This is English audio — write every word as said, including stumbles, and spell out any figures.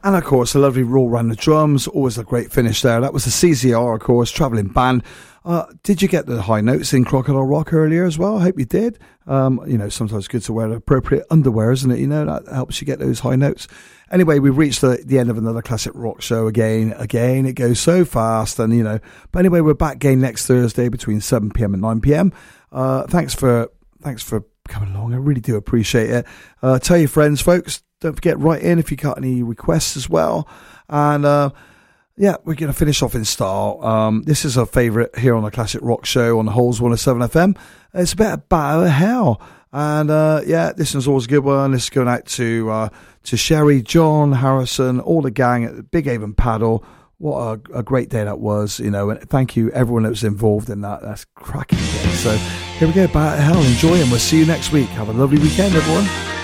And of course, a lovely roll round the drums, always a great finish there. That was the C Z R, of course, travelling band. Uh, did you get the high notes in Crocodile Rock earlier as well? I hope you did. Um, you know, sometimes it's good to wear the appropriate underwear, isn't it? You know, that helps you get those high notes. Anyway, we've reached the, the end of another classic rock show again. Again, it goes so fast, and you know. But anyway, we're back again next Thursday between seven p.m. and nine p.m. Uh, thanks for thanks for coming along. I really do appreciate it. Uh, tell your friends, folks. Don't forget, write in if you got any requests as well. And uh, yeah, we're going to finish off in style. Um, this is our favourite here on the Classic Rock Show on the Holes one oh seven F M. It's about Battle of Hell. And uh, yeah, this one's always a good one. This is going out to uh, to Sherry, John, Harrison, all the gang at the Big Haven Paddle. What a, a great day that was, you know, and thank you everyone that was involved in that. That's cracking day. So here we go, Battle of Hell. Enjoy, and we'll see you next week. Have a lovely weekend, everyone.